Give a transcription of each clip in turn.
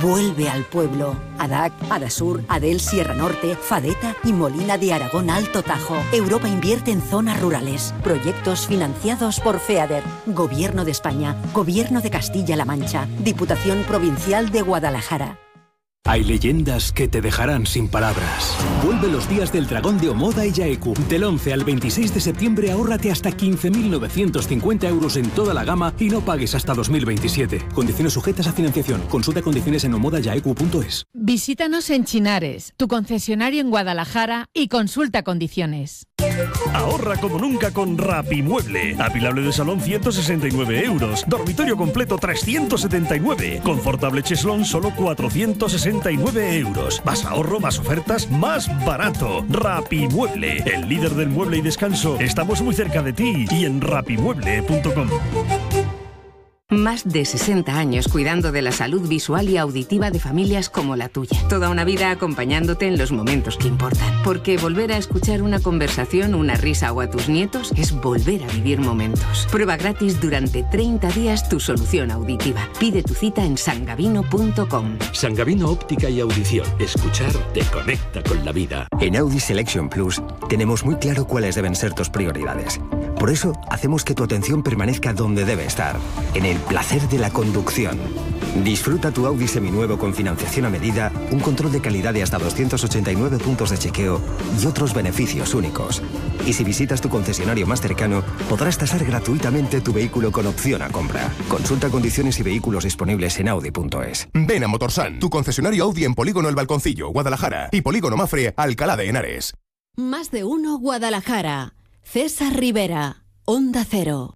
vuelve al pueblo. ADAC, Adasur, Adel Sierra Norte, Fadeta y Molina de Aragón Alto Tajo. Europa invierte en zonas rurales. Proyectos financiados por FEADER. Gobierno de España, Gobierno de Castilla-La Mancha, Diputación Provincial de Guadalajara. Hay leyendas que te dejarán sin palabras. Vuelve los días del dragón de Omoda y Yaeku. Del 11 al 26 de septiembre ahórrate hasta 15.950 euros en toda la gama y no pagues hasta 2027. Condiciones sujetas a financiación. Consulta condiciones en omodayaeku.es. Visítanos en Chinares, tu concesionario en Guadalajara, y consulta condiciones. Ahorra como nunca con Rapimueble. Apilable de salón 169 euros. Dormitorio completo 379. Confortable cheslón solo 469 euros. Más ahorro, más ofertas, más barato. Rapimueble, el líder del mueble y descanso. Estamos muy cerca de ti y en rapimueble.com. Más de 60 años cuidando de la salud visual y auditiva de familias como la tuya. Toda una vida acompañándote en los momentos que importan. Porque volver a escuchar una conversación, una risa o a tus nietos es volver a vivir momentos. Prueba gratis durante 30 días tu solución auditiva. Pide tu cita en sangavino.com. Sangavino Óptica y Audición. Escuchar te conecta con la vida. En Audi Selection Plus tenemos muy claro cuáles deben ser tus prioridades. Por eso hacemos que tu atención permanezca donde debe estar, en el placer de la conducción. Disfruta tu Audi seminuevo con financiación a medida, un control de calidad de hasta 289 puntos de chequeo y otros beneficios únicos. Y si visitas tu concesionario más cercano, podrás tasar gratuitamente tu vehículo con opción a compra. Consulta condiciones y vehículos disponibles en Audi.es. Ven a Motorsan, tu concesionario Audi en Polígono El Balconcillo, Guadalajara, y Polígono Mafre, Alcalá de Henares. Más de uno Guadalajara. César Rivera, Onda Cero.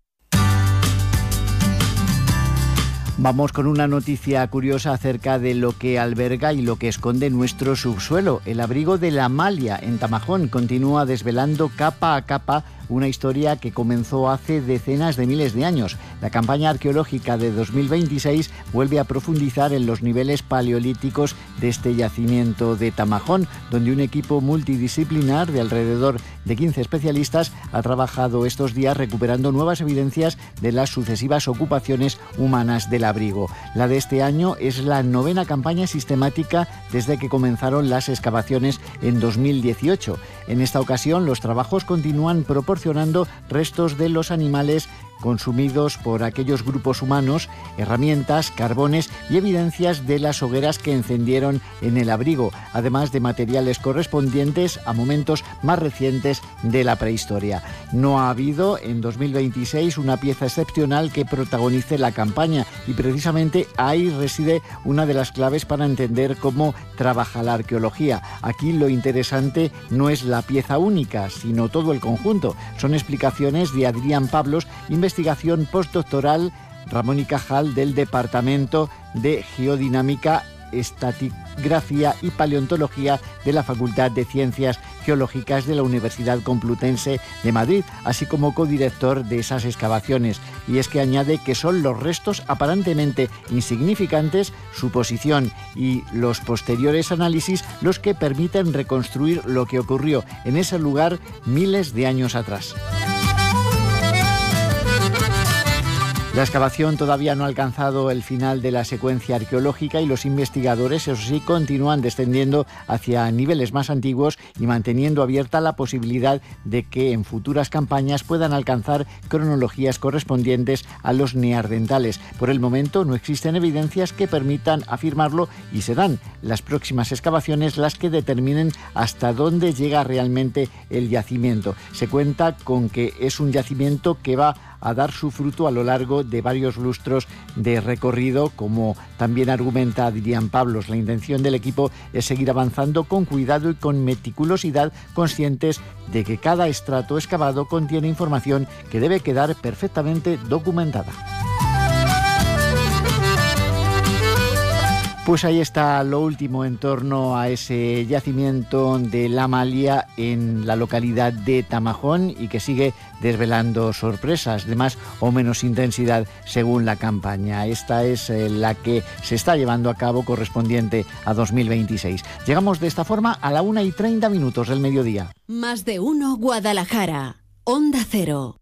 Vamos con una noticia curiosa acerca de lo que alberga y lo que esconde nuestro subsuelo. El abrigo de la Amalia en Tamajón continúa desvelando capa a capa una historia que comenzó hace decenas de miles de años. La campaña arqueológica de 2026 vuelve a profundizar en los niveles paleolíticos de este yacimiento de Tamajón, donde un equipo multidisciplinar de alrededor de 15 especialistas ha trabajado estos días recuperando nuevas evidencias de las sucesivas ocupaciones humanas del abrigo. La de este año es la 9ª campaña sistemática desde que comenzaron las excavaciones en 2018. En esta ocasión, los trabajos continúan proporcionando restos de los animales consumidos por aquellos grupos humanos, herramientas, carbones y evidencias de las hogueras que encendieron en el abrigo, además de materiales correspondientes a momentos más recientes de la prehistoria. No ha habido en 2026 una pieza excepcional que protagonice la campaña y precisamente ahí reside una de las claves para entender cómo trabaja la arqueología. Aquí lo interesante no es la pieza única, sino todo el conjunto. Son explicaciones de Adrián Pablos, investigación postdoctoral Ramón y Cajal del Departamento de Geodinámica, Estratigrafía y Paleontología de la Facultad de Ciencias Geológicas de la Universidad Complutense de Madrid, así como codirector de esas excavaciones. Y es que añade que son los restos aparentemente insignificantes, su posición y los posteriores análisis los que permiten reconstruir lo que ocurrió en ese lugar miles de años atrás. La excavación todavía no ha alcanzado el final de la secuencia arqueológica y los investigadores, eso sí, continúan descendiendo hacia niveles más antiguos y manteniendo abierta la posibilidad de que en futuras campañas puedan alcanzar cronologías correspondientes a los neandertales. Por el momento no existen evidencias que permitan afirmarlo y serán las próximas excavaciones las que determinen hasta dónde llega realmente el yacimiento. Se cuenta con que es un yacimiento que va a dar su fruto a lo largo de varios lustros de recorrido, como también argumenta Adrián Pablos. La intención del equipo es seguir avanzando con cuidado y con meticulosidad, conscientes de que cada estrato excavado contiene información que debe quedar perfectamente documentada. Pues ahí está lo último en torno a ese yacimiento de la Amalia en la localidad de Tamajón y que sigue desvelando sorpresas de más o menos intensidad según la campaña. Esta es la que se está llevando a cabo correspondiente a 2026. Llegamos de esta forma a la 1:30 del mediodía. Más de uno Guadalajara. Onda Cero.